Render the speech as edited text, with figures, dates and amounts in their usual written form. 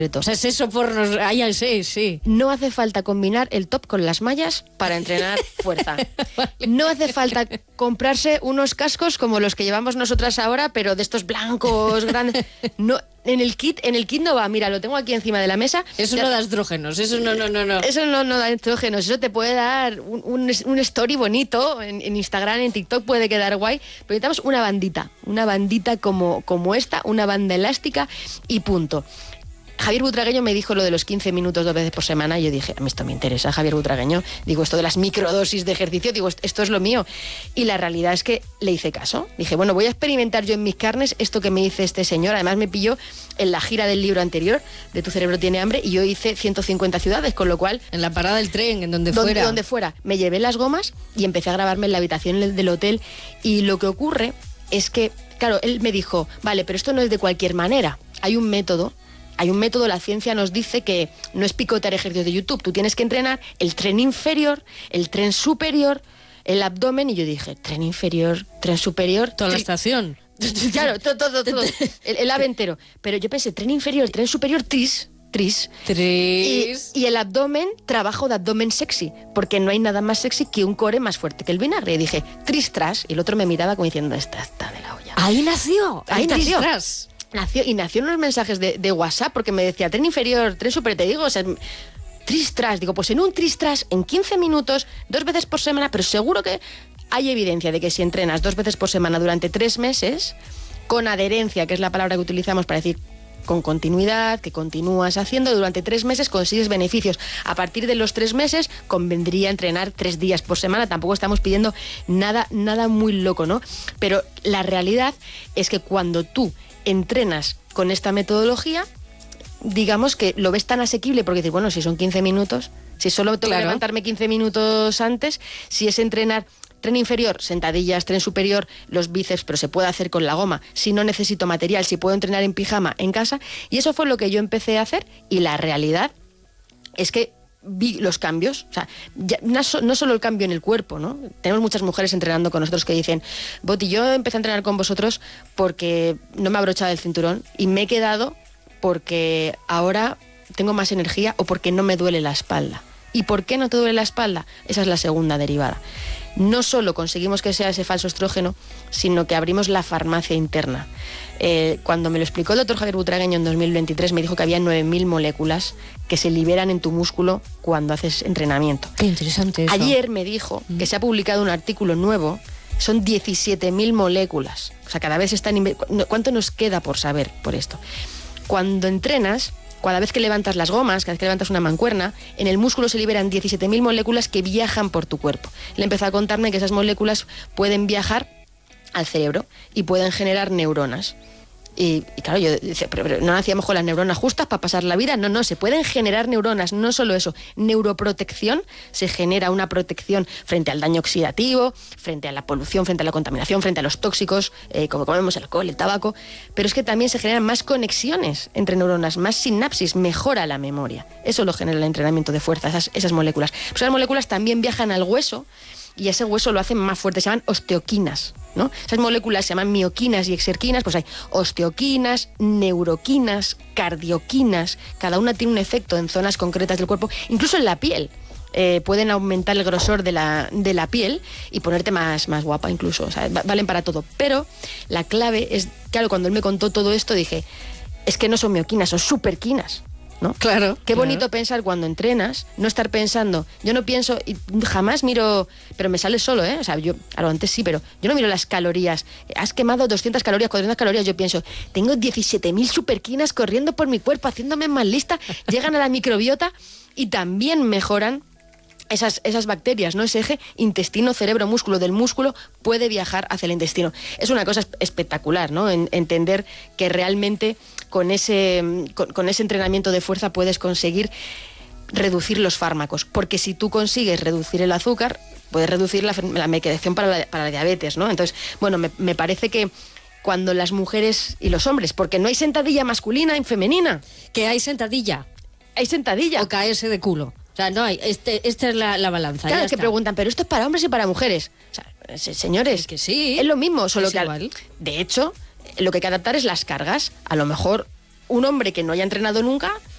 O sea, es eso porno, sí. No hace falta combinar el top con las mallas para entrenar fuerza. No hace falta comprarse unos cascos como los que llevamos nosotras ahora, pero de estos blancos grandes. No, en el kit no va. Mira, lo tengo aquí encima de la mesa. Eso no da estrógenos, eso no. Eso no da estrógenos, eso te puede dar un story bonito en Instagram, en TikTok puede quedar guay, pero necesitamos una bandita como esta, una banda elástica y punto. Javier Butragueño me dijo lo de los 15 minutos 2 veces por semana y yo dije, a mí esto me interesa, Javier Butragueño. Digo, esto de las microdosis de ejercicio, digo, esto es lo mío. Y la realidad es que le hice caso. Dije, bueno, voy a experimentar yo en mis carnes esto que me dice este señor. Además me pilló en la gira del libro anterior, de Tu cerebro tiene hambre, y yo hice 150 ciudades, con lo cual... En la parada del tren, en donde fuera. Me llevé las gomas y empecé a grabarme en la habitación del hotel. Y lo que ocurre es que, claro, él me dijo, vale, pero esto no es de cualquier manera. Hay un método, la ciencia nos dice que no es picotear ejercicios de YouTube, tú tienes que entrenar el tren inferior, el tren superior, el abdomen, y yo dije, tren inferior, tren superior... Toda la estación. Claro, todo, el ave entero. Pero yo pensé, tren inferior, tren superior, tris. Y el abdomen, trabajo de abdomen sexy, porque no hay nada más sexy que un core más fuerte que el vinagre. Y dije, tris-tras, y el otro me miraba como diciendo, esta está de la olla. Ahí nació. Nació en unos mensajes de WhatsApp, porque me decía, tren inferior, tren superior, te digo, o sea, tris-tras. Digo, pues en un tris-tras, en 15 minutos, 2 veces por semana, pero seguro que hay evidencia de que si entrenas 2 veces por semana durante 3 meses, con adherencia, que es la palabra que utilizamos para decir con continuidad, que continúas haciendo durante 3 meses, consigues beneficios. A partir de los 3 meses convendría entrenar 3 días por semana. Tampoco estamos pidiendo nada muy loco, ¿no? Pero la realidad es que cuando tú entrenas con esta metodología, digamos que lo ves tan asequible, porque dices, bueno, si son 15 minutos, si solo tengo que levantarme 15 minutos antes, si es entrenar tren inferior, sentadillas, tren superior, los bíceps, pero se puede hacer con la goma, si no necesito material, si puedo entrenar en pijama en casa, y eso fue lo que yo empecé a hacer, y la realidad es que vi los cambios, o sea, ya, no solo el cambio en el cuerpo, ¿no? Tenemos muchas mujeres entrenando con nosotros que dicen, Boti, yo empecé a entrenar con vosotros porque no me abrochaba el cinturón y me he quedado porque ahora tengo más energía o porque no me duele la espalda. ¿Y por qué no te duele la espalda? Esa es la segunda derivada. No solo conseguimos que sea ese falso estrógeno, sino que abrimos la farmacia interna. Cuando me lo explicó el doctor Javier Butragueño en 2023, me dijo que había 9.000 moléculas que se liberan en tu músculo cuando haces entrenamiento. Qué interesante eso. Ayer me dijo que se ha publicado un artículo nuevo, son 17.000 moléculas. O sea, cada vez están... ¿Cuánto nos queda por saber por esto? Cuando entrenas, cada vez que levantas las gomas, cada vez que levantas una mancuerna, en el músculo se liberan 17.000 moléculas que viajan por tu cuerpo. Él empezó a contarme que esas moléculas pueden viajar al cerebro y pueden generar neuronas. Y claro, yo decía, pero ¿no hacíamos con las neuronas justas para pasar la vida? No, se pueden generar neuronas, no solo eso. Neuroprotección, se genera una protección frente al daño oxidativo, frente a la polución, frente a la contaminación, frente a los tóxicos, como comemos el alcohol, el tabaco. Pero es que también se generan más conexiones entre neuronas, más sinapsis, mejora la memoria. Eso lo genera el entrenamiento de fuerza, esas moléculas. Pues esas moléculas también viajan al hueso y ese hueso lo hacen más fuerte, se llaman osteoquinas, ¿no? Esas moléculas se llaman mioquinas y exerquinas, pues hay osteoquinas, neuroquinas, cardioquinas, cada una tiene un efecto en zonas concretas del cuerpo, incluso en la piel. Pueden aumentar el grosor de la piel y ponerte más guapa incluso, o sea, valen para todo. Pero la clave es, claro, cuando él me contó todo esto dije, es que no son mioquinas, son superquinas, ¿no? Claro. Qué bonito pensar cuando entrenas, no estar pensando, yo no pienso, y jamás miro, pero me sale solo, o sea, yo, claro, antes sí, pero yo no miro las calorías, has quemado 200 calorías, 400 calorías, yo pienso, tengo 17.000 superquinas corriendo por mi cuerpo, haciéndome más lista, llegan a la microbiota y también mejoran esas bacterias, ¿no? Ese eje intestino, cerebro, músculo, del músculo puede viajar hacia el intestino. Es una cosa espectacular, ¿no? Entender que realmente con ese entrenamiento de fuerza puedes conseguir reducir los fármacos, porque si tú consigues reducir el azúcar, puedes reducir la medicación para la diabetes, ¿no? Entonces, bueno, me parece que cuando las mujeres y los hombres, porque no hay sentadilla masculina y femenina. Que hay sentadilla. Hay sentadilla. O caerse de culo. O sea, no hay, esta es la balanza. Claro, que preguntan, pero esto es para hombres y para mujeres. O sea, señores, es que sí. Es lo mismo, solo es que igual. De hecho, lo que hay que adaptar es las cargas. A lo mejor un hombre que no haya entrenado nunca